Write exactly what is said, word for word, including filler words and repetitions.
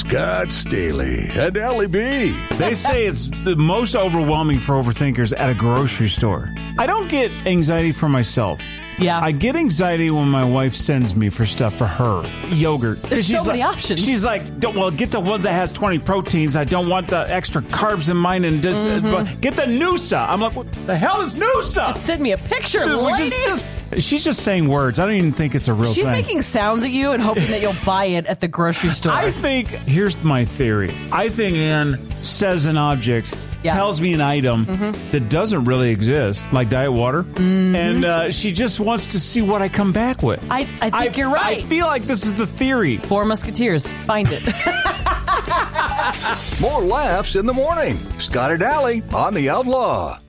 Scott Staley and Ellie B. They say it's the most overwhelming for overthinkers at a grocery store. I don't get anxiety for myself. Yeah. I get anxiety when my wife sends me for stuff for her. Yogurt. There's she's so many like, options. She's like, don't, well, get the one that has twenty proteins. I don't want the extra carbs in mine. And just, Mm-hmm. uh, get the Noosa. I'm like, what the hell is Noosa? Just send me a picture, So we lady. just, just, she's just saying words. I don't even think it's a real She's thing. making sounds at you and hoping that you'll buy it at the grocery store. I think, here's my theory. I think Ann says an object, Yeah. tells me an item Mm-hmm. that doesn't really exist, like diet water, Mm-hmm. and uh, she just wants to see what I come back with. I, I think you're right. I feel like this is the theory. Four Musketeers. Find it. More laughs in the morning. Scott and Allie on The Outlaw.